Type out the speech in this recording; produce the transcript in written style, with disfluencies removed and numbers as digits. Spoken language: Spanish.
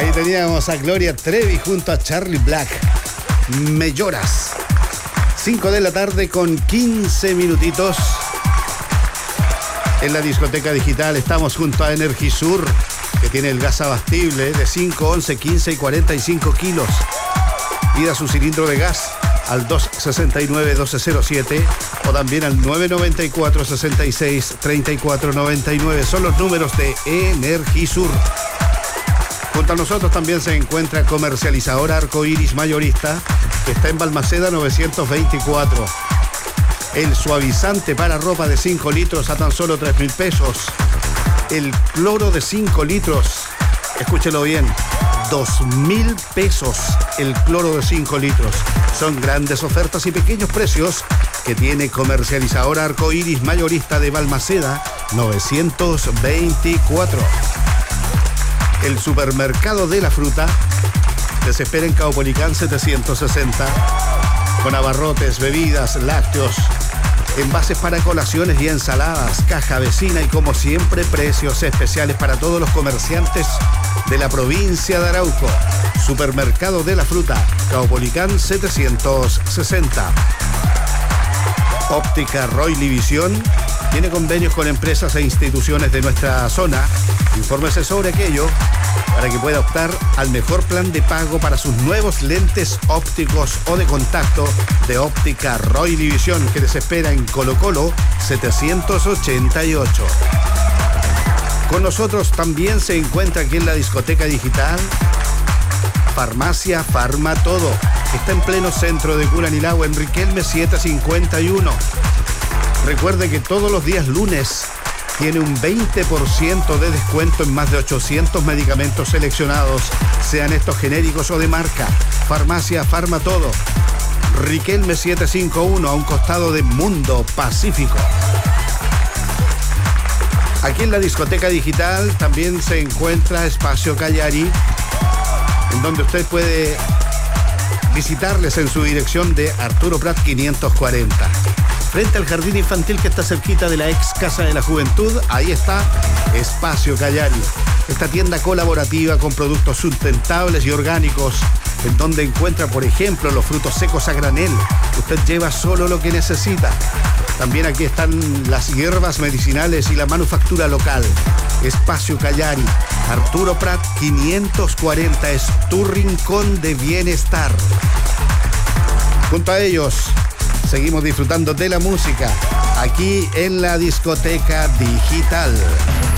Ahí teníamos a Gloria Trevi junto a Charlie Black. Me lloras. 5 de la tarde con 15 minutitos. En la discoteca digital estamos junto a Energisur, que tiene el gas abastible de 5, 11, 15 y 45 kilos. Pida su cilindro de gas al 269-1207 o también al 994-66-3499. Son los números de Energisur. Junto a nosotros también se encuentra Comercializadora Arcoiris Mayorista, que está en Balmaceda 924. El suavizante para ropa de 5 litros a tan solo 3.000 pesos. El cloro de 5 litros, escúchelo bien, 2.000 pesos el cloro de 5 litros. Son grandes ofertas y pequeños precios que tiene Comercializadora Arcoiris Mayorista de Balmaceda 924. El supermercado de la fruta les espera en Caupolicán 760, con abarrotes, bebidas, lácteos, envases para colaciones y ensaladas, caja vecina y, como siempre, precios especiales para todos los comerciantes de la provincia de Arauco. Supermercado de la fruta, Caupolicán 760. Óptica Roily Visión tiene convenios con empresas e instituciones de nuestra zona. Infórmese sobre aquello para que pueda optar al mejor plan de pago para sus nuevos lentes ópticos o de contacto de Óptica Roily Visión, que les espera en Colo Colo 788. Con nosotros también se encuentra aquí en la discoteca digital Farmacia Farma Todo, que está en pleno centro de Curanilahue, en Riquelme 751. Recuerde que todos los días lunes tiene un 20% de descuento en más de 800 medicamentos seleccionados, sean estos genéricos o de marca. Farmacia Farma Todo, Riquelme 751, a un costado de Mundo Pacífico. Aquí en la discoteca digital también se encuentra Espacio Callari, en donde usted puede visitarles en su dirección de Arturo Prat 540. Frente al jardín infantil que está cerquita de la ex Casa de la Juventud, ahí está Espacio Callari. Esta tienda colaborativa con productos sustentables y orgánicos, en donde encuentra, por ejemplo, los frutos secos a granel. Usted lleva solo lo que necesita. También aquí están las hierbas medicinales y la manufactura local. Espacio Callari, Arturo Prat 540, es tu rincón de bienestar. Junto a ellos seguimos disfrutando de la música aquí en la discoteca digital.